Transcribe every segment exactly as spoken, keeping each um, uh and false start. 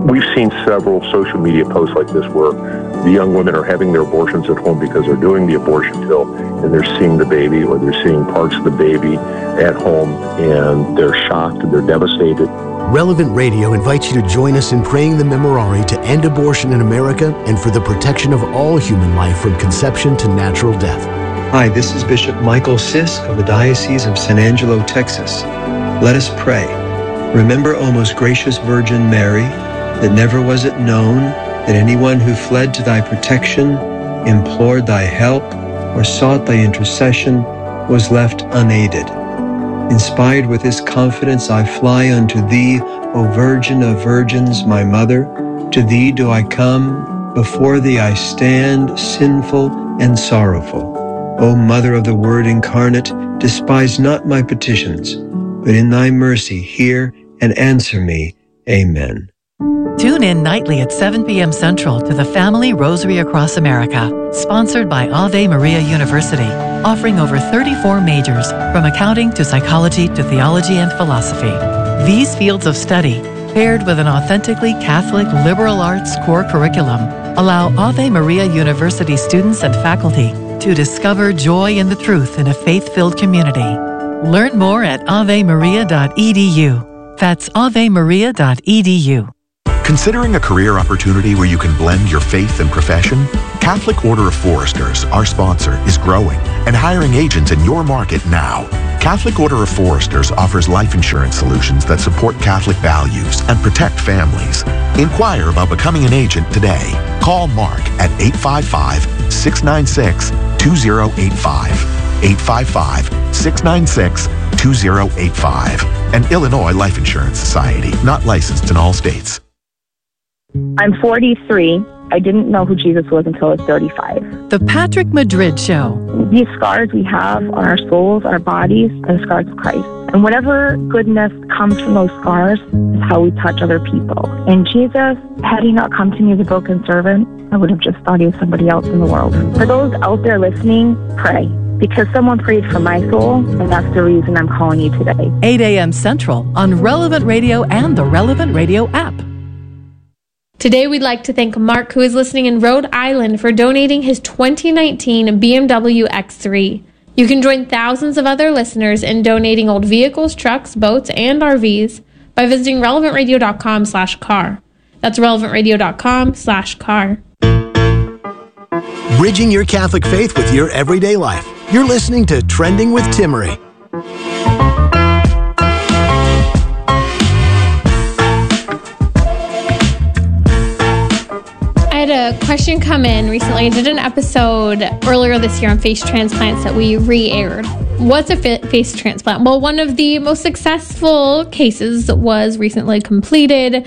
We've seen several social media posts like this where the young women are having their abortions at home because they're doing the abortion pill and they're seeing the baby or they're seeing parts of the baby at home and they're shocked and they're devastated. Relevant Radio invites you to join us in praying the Memorare to end abortion in America and for the protection of all human life from conception to natural death. Hi, this is Bishop Michael Sisk of the Diocese of San Angelo, Texas. Let us pray. Remember, O most gracious Virgin Mary, that never was it known that anyone who fled to thy protection, implored thy help, or sought thy intercession was left unaided. Inspired with this confidence, I fly unto thee, O Virgin of Virgins, my Mother. To thee do I come, before thee I stand, sinful and sorrowful. O Mother of the Word incarnate, despise not my petitions, but in thy mercy hear and answer me. Amen. Tune in nightly at seven p.m. Central to the Family Rosary Across America, sponsored by Ave Maria University, offering over thirty-four majors, from accounting to psychology to theology and philosophy. These fields of study, paired with an authentically Catholic liberal arts core curriculum, allow Ave Maria University students and faculty to discover joy in the truth in a faith-filled community. Learn more at ave maria dot e d u. That's ave maria dot e d u. Considering a career opportunity where you can blend your faith and profession? Catholic Order of Foresters, our sponsor, is growing and hiring agents in your market now. Catholic Order of Foresters offers life insurance solutions that support Catholic values and protect families. Inquire about becoming an agent today. Call Mark at eight five five, six nine six, two zero eight five. eight five five, six nine six, two zero eight five. An Illinois Life Insurance Society, not licensed in all states. I'm forty-three. I didn't know who Jesus was until I was thirty-five. The Patrick Madrid Show. These scars we have on our souls, our bodies, are the scars of Christ. And whatever goodness comes from those scars is how we touch other people. And Jesus, had he not come to me as a broken servant, I would have just thought he was somebody else in the world. For those out there listening, pray. Because someone prayed for my soul, and that's the reason I'm calling you today. eight a.m. Central on Relevant Radio and the Relevant Radio app. Today, we'd like to thank Mark, who is listening in Rhode Island, for donating his twenty nineteen B M W X three. You can join thousands of other listeners in donating old vehicles, trucks, boats, and R Vs by visiting relevant radio dot com slash car. That's relevant radio dot com slash car. Bridging your Catholic faith with your everyday life. You're listening to Trending with Timmerie. I had a question come in recently. I did an episode earlier this year on face transplants that we re-aired. What's a face transplant? Well, one of the most successful cases was recently completed,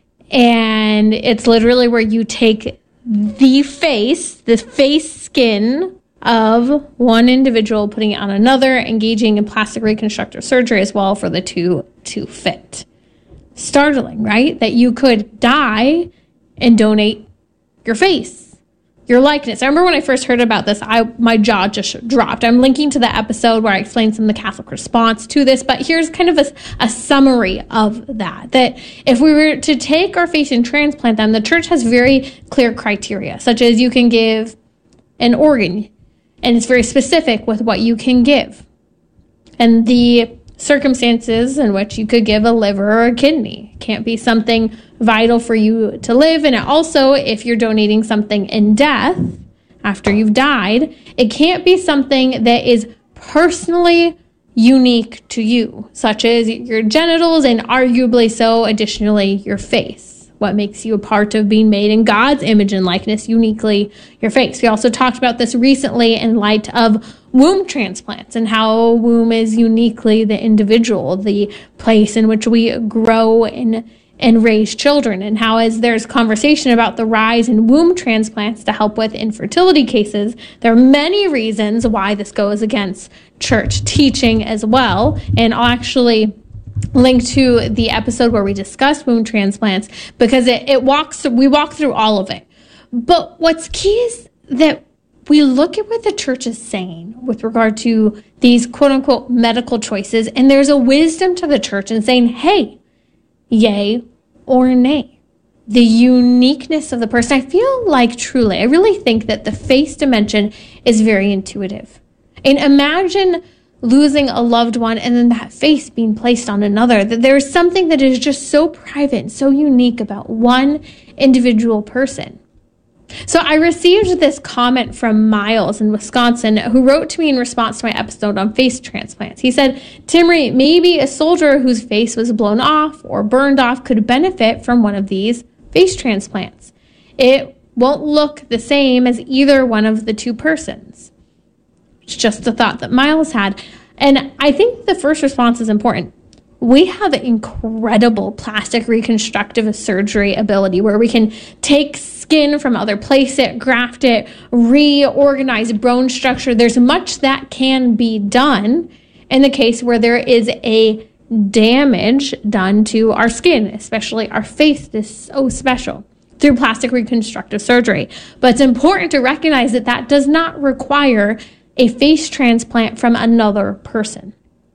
and it's literally where you take the face, the face skin of one individual, putting it on another, engaging in plastic reconstructive surgery as well for the two to fit. Startling, right? That you could die and donate your face, your likeness. I remember when I first heard about this, I my jaw just dropped. I'm linking to the episode where I explained some of the Catholic response to this, but here's kind of a, a summary of that. That if we were to take our face and transplant them, the church has very clear criteria, such as you can give an organ, and it's very specific with what you can give, and the circumstances in which you could give a liver or a kidney. It can't be something vital for you to live. And it also, if you're donating something in death, after you've died, it can't be something that is personally unique to you, such as your genitals and arguably so, additionally, your face. What makes you a part of being made in God's image and likeness, uniquely your face. We also talked about this recently in light of womb transplants and how womb is uniquely the individual, the place in which we grow and and raise children, and how as there's conversation about the rise in womb transplants to help with infertility cases, there are many reasons why this goes against church teaching as well. And I'll actually link to the episode where we discussed womb transplants, because it, it walks we walk through all of it. But what's key is that we look at what the church is saying with regard to these quote unquote medical choices, and there's a wisdom to the church in saying, hey, yay or nay. the uniqueness of the person. I feel like truly, I really think that the face dimension is very intuitive. And imagine losing a loved one and then that face being placed on another. That there's something that is just so private and so unique about one individual person. So I received this comment from Miles in Wisconsin, who wrote to me in response to my episode on face transplants. He said, Timmerie, maybe a soldier whose face was blown off or burned off could benefit from one of these face transplants. It won't look the same as either one of the two persons. It's just a thought that Miles had. And I think the first response is important. We have incredible plastic reconstructive surgery ability where we can take skin from other places, graft it, reorganize bone structure. There's much that can be done in the case where there is a damage done to our skin, especially our face is so special through plastic reconstructive surgery. But it's important to recognize that that does not require a face transplant from another person.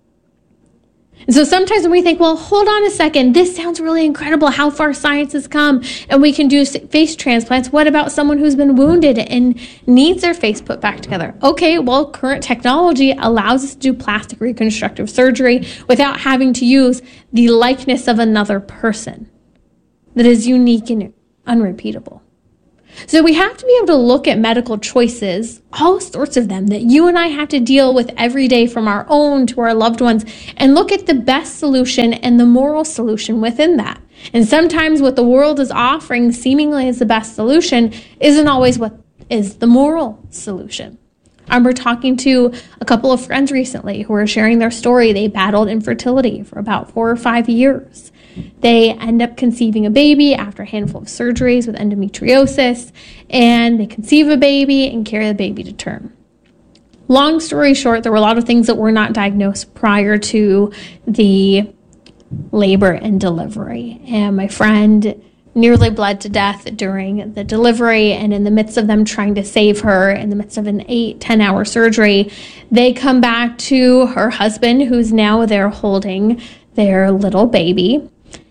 And so sometimes when we think, well, hold on a second, this sounds really incredible, how far science has come, and we can do face transplants. What about someone who's been wounded and needs their face put back together? Okay, well, current technology allows us to do plastic reconstructive surgery without having to use the likeness of another person that is unique and unrepeatable. So we have to be able to look at medical choices, all sorts of them, that you and I have to deal with every day, from our own to our loved ones, and look at the best solution and the moral solution within that. And sometimes what the world is offering seemingly as the best solution isn't always what is the moral solution. I remember talking to a couple of friends recently who were sharing their story. They battled infertility for about four or five years. They end up conceiving a baby after a handful of surgeries with endometriosis, and they conceive a baby and carry the baby to term. Long story short, there were a lot of things that were not diagnosed prior to the labor and delivery. And my friend nearly bled to death during the delivery, and in the midst of them trying to save her, in the midst of an eight, ten hour surgery, they come back to her husband, who's now there holding their little baby.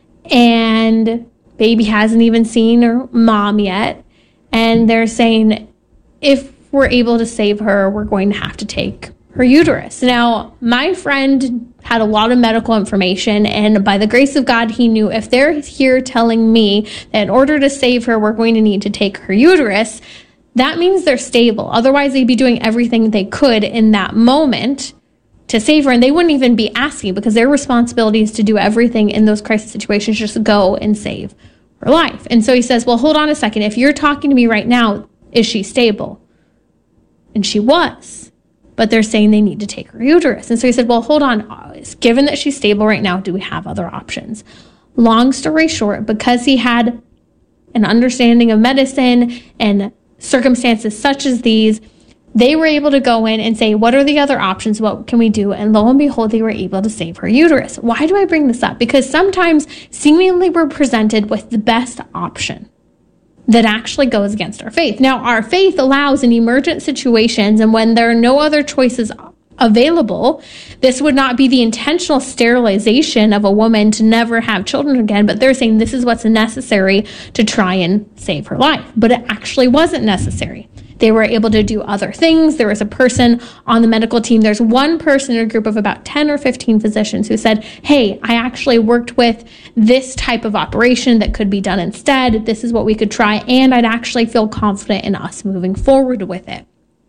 And baby hasn't even seen her mom yet. And they're saying, if we're able to save her, we're going to have to take her uterus. Now, my friend had a lot of medical information, and by the grace of God, he knew if they're here telling me that in order to save her, we're going to need to take her uterus, that means they're stable. Otherwise, they'd be doing everything they could in that moment to save her, and they wouldn't even be asking, because their responsibility is to do everything in those crisis situations, just go and save her life. And so he says, well, hold on a second. If you're talking to me right now, is she stable? And she was, but they're saying they need to take her uterus. And so he said, well, hold on. Given that she's stable right now, do we have other options? Long story short, because he had an understanding of medicine and circumstances such as these, they were able to go in and say, what are the other options? What can we do? And lo and behold, they were able to save her uterus. Why do I bring this up? Because sometimes seemingly we're presented with the best option that actually goes against our faith. Now, our faith allows in emergent situations, and when there are no other choices available, this would not be the intentional sterilization of a woman to never have children again, but they're saying this is what's necessary to try and save her life. But it actually wasn't necessary. They were able to do other things. There was a person on the medical team. There's one person in a group of about ten or fifteen physicians who said, hey, I actually worked with this type of operation that could be done instead. This is what we could try, and I'd actually feel confident in us moving forward with it.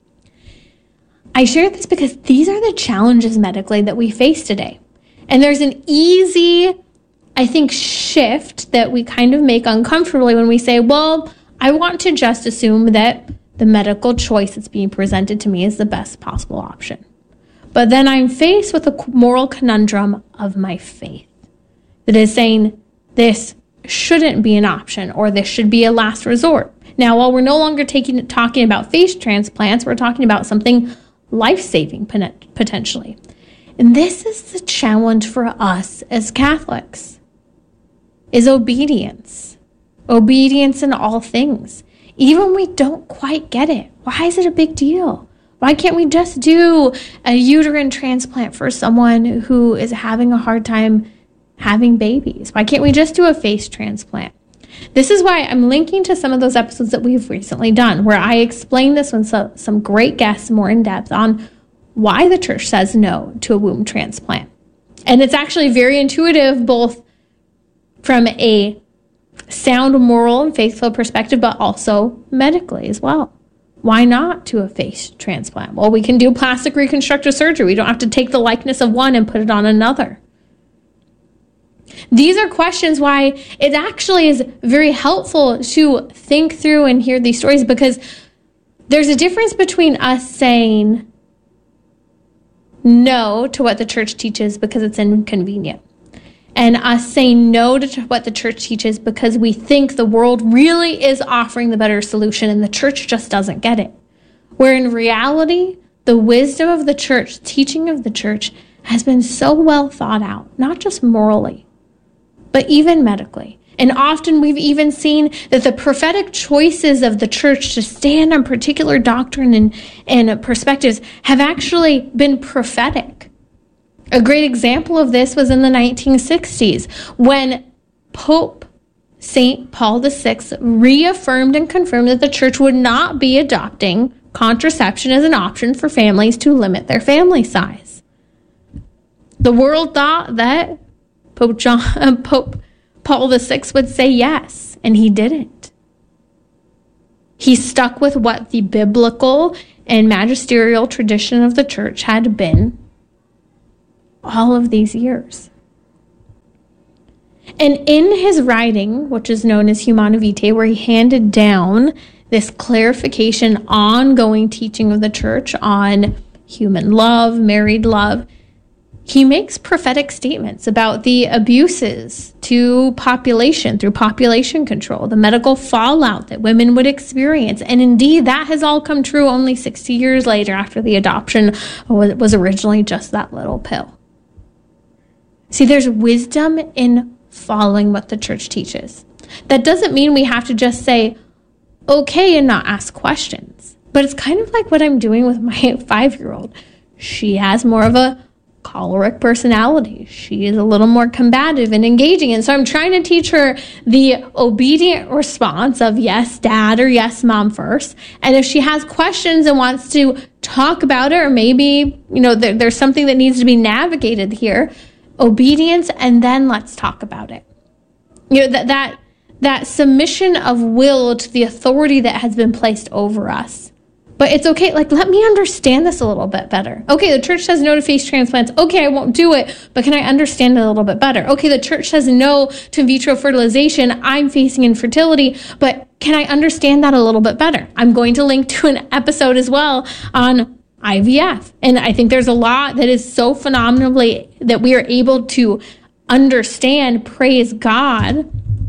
I share this because these are the challenges medically that we face today. And there's an easy, I think, shift that we kind of make uncomfortably when we say, well, I want to just assume that the medical choice that's being presented to me is the best possible option. But then I'm faced with a moral conundrum of my faith that is saying this shouldn't be an option, or this should be a last resort. Now, while we're no longer taking talking about face transplants, we're talking about something life-saving potentially. And this is the challenge for us as Catholics, is obedience. Obedience in all things. Even when we don't quite get it. Why is it a big deal? Why can't we just do a uterine transplant for someone who is having a hard time having babies? Why can't we just do a face transplant? This is why I'm linking to some of those episodes that we've recently done, where I explain this with some, some great guests more in depth on why the church says no to a womb transplant. And it's actually very intuitive, both from a sound moral and faithful perspective, but also medically as well. Why not to a face transplant? Well, we can do plastic reconstructive surgery. We don't have to take the likeness of one and put it on another. These are questions why it actually is very helpful to think through and hear these stories, because there's a difference between us saying no to what the church teaches because it's inconvenient, and us saying no to what the church teaches because we think the world really is offering the better solution and the church just doesn't get it. Where in reality, the wisdom of the church, teaching of the church, has been so well thought out, not just morally, but even medically. And often we've even seen that the prophetic choices of the church to stand on particular doctrine and, and perspectives have actually been prophetic. A great example of this was in the nineteen sixties, when Pope Saint Paul the Sixth reaffirmed and confirmed that the church would not be adopting contraception as an option for families to limit their family size. The world thought that Pope John, uh, Pope Paul the Sixth would say yes, and he didn't. He stuck with what the biblical and magisterial tradition of the church had been all of these years. And in his writing, which is known as Humanae Vitae, where he handed down this clarification, ongoing teaching of the church on human love, married love, he makes prophetic statements about the abuses to population through population control, the medical fallout that women would experience. And indeed, that has all come true only sixty years later, after the adoption was originally just that little pill. See, there's wisdom in following what the church teaches. That doesn't mean we have to just say, okay, and not ask questions. But it's kind of like what I'm doing with my five-year-old. She has more of a choleric personality. She is a little more combative and engaging. And so I'm trying to teach her the obedient response of yes, dad, or yes, mom first. And if she has questions and wants to talk about it, or maybe, you know, there, there's something that needs to be navigated here, obedience, and then let's talk about it. You know, that that that submission of will to the authority that has been placed over us. But it's okay, like, let me understand this a little bit better. Okay, the church says no to face transplants. Okay, I won't do it, but can I understand it a little bit better? Okay, the church says no to in vitro fertilization. I'm facing infertility, but can I understand that a little bit better? I'm going to link to an episode as well on I V F. And I think there's a lot that is so phenomenally that we are able to understand, praise God,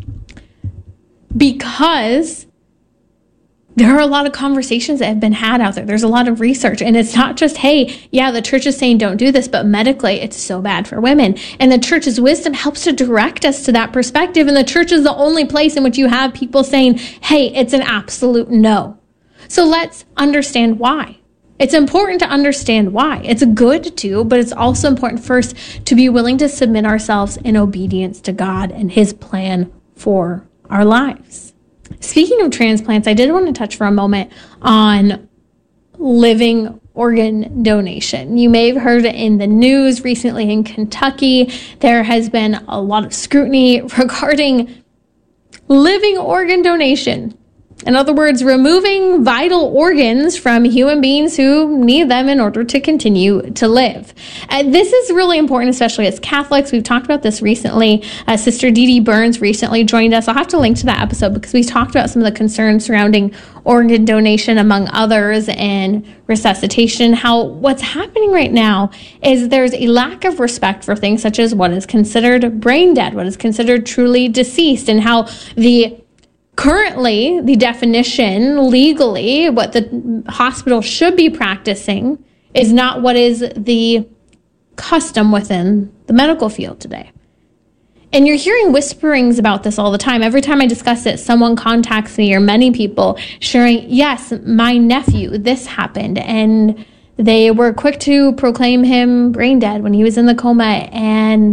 because there are a lot of conversations that have been had out there. There's a lot of research, and it's not just, hey, yeah, the church is saying don't do this, but medically it's so bad for women. And the church's wisdom helps to direct us to that perspective. And the church is the only place in which you have people saying, hey, it's an absolute no. So let's understand why. It's important to understand why. It's good to, but it's also important first to be willing to submit ourselves in obedience to God and his plan for our lives. Speaking of transplants, I did want to touch for a moment on living organ donation. You may have heard it in the news recently in Kentucky. There has been a lot of scrutiny regarding living organ donation. In other words, removing vital organs from human beings who need them in order to continue to live. And this is really important, especially as Catholics. We've talked about this recently. Uh, Sister Dee Dee Burns recently joined us. I'll have to link to that episode because we talked about some of the concerns surrounding organ donation, among others, and resuscitation. How what's happening right now is there's a lack of respect for things such as what is considered brain dead, what is considered truly deceased, and how the currently, the definition legally, what the hospital should be practicing, is not what is the custom within the medical field today. And you're hearing whisperings about this all the time. Every time I discuss it, someone contacts me, or many people sharing, yes, my nephew, this happened. And they were quick to proclaim him brain dead when he was in the coma. And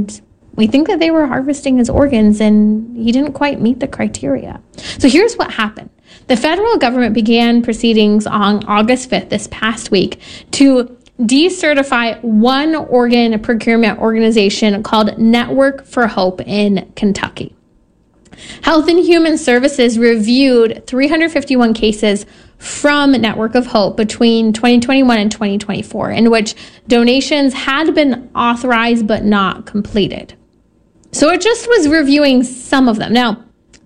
we think that they were harvesting his organs and he didn't quite meet the criteria. So here's what happened. The federal government began proceedings on August fifth, this past week, to decertify one organ procurement organization called Network for Hope in Kentucky. Health and Human Services reviewed three hundred fifty-one cases from Network of Hope between twenty twenty-one and twenty twenty-four, in which donations had been authorized but not completed. So it just was reviewing some of them. Now,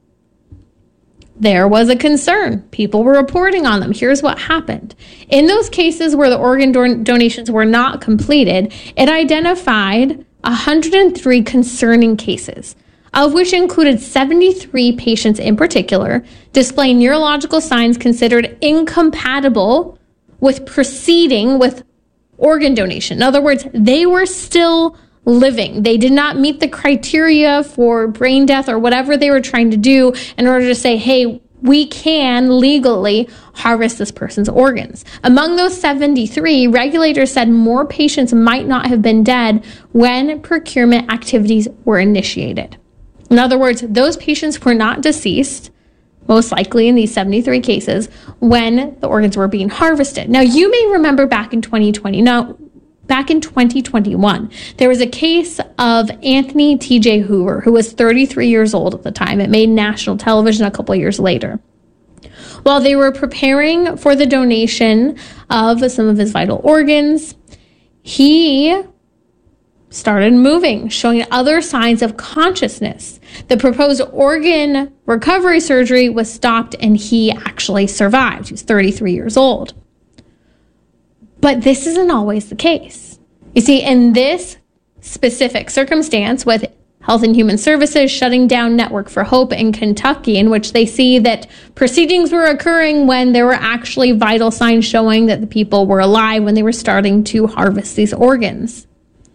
there was a concern. People were reporting on them. Here's what happened. In those cases where the organ don- donations were not completed, it identified one hundred three concerning cases, of which included seventy-three patients in particular displaying neurological signs considered incompatible with proceeding with organ donation. In other words, they were still living. They did not meet the criteria for brain death or whatever they were trying to do in order to say, hey, we can legally harvest this person's organs. Among those seventy-three, regulators said more patients might not have been dead when procurement activities were initiated. In other words, those patients were not deceased, most likely in these seventy-three cases, when the organs were being harvested. Now, you may remember back in twenty twenty, no, back in twenty twenty-one, there was a case of Anthony T J Hoover, who was thirty-three years old at the time. It made national television a couple of years later. While they were preparing for the donation of some of his vital organs, he started moving, showing other signs of consciousness. The proposed organ recovery surgery was stopped and he actually survived. He was thirty-three years old. But this isn't always the case. You see, in this specific circumstance with Health and Human Services shutting down Network for Hope in Kentucky, in which they see that proceedings were occurring when there were actually vital signs showing that the people were alive when they were starting to harvest these organs.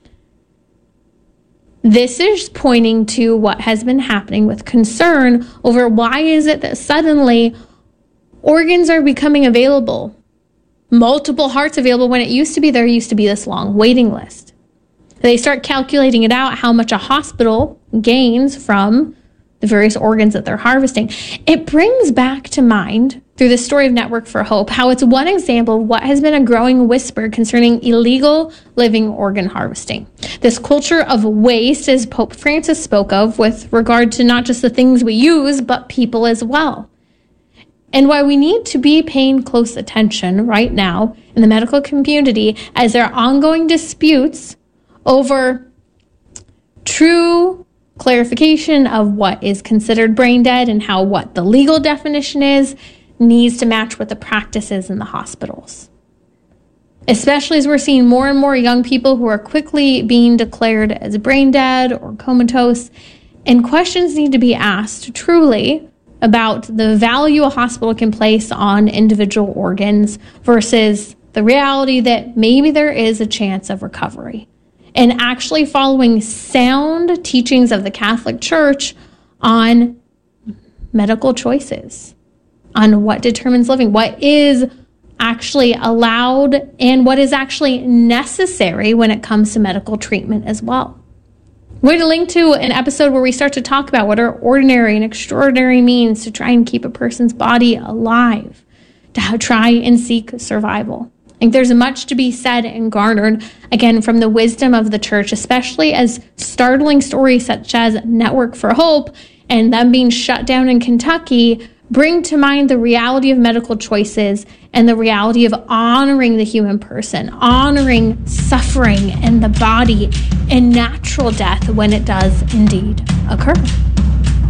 This is pointing to what has been happening with concern over why is it that suddenly organs are becoming available, multiple hearts available, when it used to be there used to be this long waiting list. They start calculating it out, how much a hospital gains from the various organs that they're harvesting. It brings back to mind, through the story of Network for Hope, how it's one example of what has been a growing whisper concerning illegal living organ harvesting. This culture of waste, as Pope Francis spoke of, with regard to not just the things we use, but people as well. And why we need to be paying close attention right now in the medical community as there are ongoing disputes over true clarification of what is considered brain dead and how what the legal definition is needs to match what the practice is in the hospitals. Especially as we're seeing more and more young people who are quickly being declared as brain dead or comatose, and questions need to be asked truly about the value a hospital can place on individual organs versus the reality that maybe there is a chance of recovery. And actually following sound teachings of the Catholic Church on medical choices, on what determines living, what is actually allowed, and what is actually necessary when it comes to medical treatment as well. We're going to link to an episode where we start to talk about what are ordinary and extraordinary means to try and keep a person's body alive, to try and seek survival. I think there's much to be said and garnered, again, from the wisdom of the church, especially as startling stories such as Network for Hope and them being shut down in Kentucky bring to mind the reality of medical choices and the reality of honoring the human person, honoring suffering and the body and natural death when it does indeed occur.